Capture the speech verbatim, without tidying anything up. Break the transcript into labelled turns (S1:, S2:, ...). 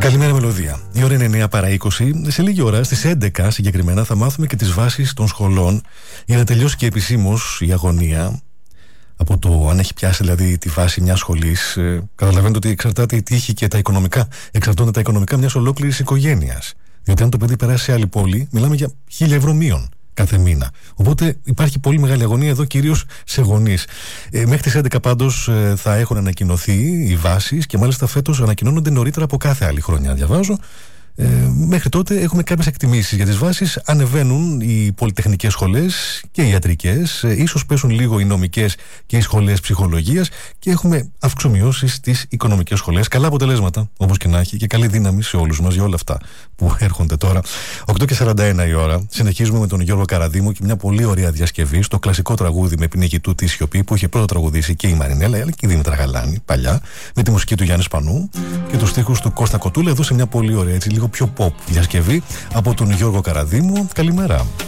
S1: Καλημέρα, Μελωδία. Η ώρα είναι εννιά παρά είκοσι. Σε λίγη ώρα, στις έντεκα συγκεκριμένα, θα μάθουμε και τις βάσεις των σχολών για να τελειώσει και επισήμως η αγωνία. Από το αν έχει πιάσει δηλαδή τη βάση μιας σχολής, ε, καταλαβαίνετε ότι εξαρτάται η τύχη και τα οικονομικά. Εξαρτώνται τα οικονομικά μιας ολόκληρης οικογένειας. Διότι αν το παιδί περάσει σε άλλη πόλη, μιλάμε για χίλια ευρώ μείον κάθε μήνα. Οπότε υπάρχει πολύ μεγάλη αγωνία εδώ, κυρίως σε γονείς. Ε, μέχρι τις έντεκα πάντως ε, θα έχουν ανακοινωθεί οι βάσεις και μάλιστα φέτος ανακοινώνονται νωρίτερα από κάθε άλλη χρονιά. Διαβάζω. Ε, μέχρι τότε έχουμε κάποιες εκτιμήσεις για τις βάσεις. Ανεβαίνουν οι πολυτεχνικές σχολές και οι ιατρικές, ε, ίσως πέσουν λίγο οι νομικές και οι σχολές ψυχολογίας και έχουμε αυξομοιώσεις στις οικονομικές σχολές. Καλά αποτελέσματα, όπως και να έχει, και καλή δύναμη σε όλους μας για όλα αυτά που έρχονται τώρα. οκτώ και σαράντα ένα η ώρα. Συνεχίζουμε με τον Γιώργο Καραδίμου και μια πολύ ωραία διασκευή στο κλασικό τραγούδι με πνιγητού τη σιωπή που είχε πρώτα τραγουδήσει και η Μαρινέλα αλλά και η Δήμητρα Γαλάνη παλιά, με τη μουσική του Γιάννη Σπανού και τους στίχους του Κώστα Κοτούλα. Εδώ σε μια πολύ ωραία, έτσι λίγο πιο pop διασκευή από τον Γιώργο Καραδίμου. Καλημέρα.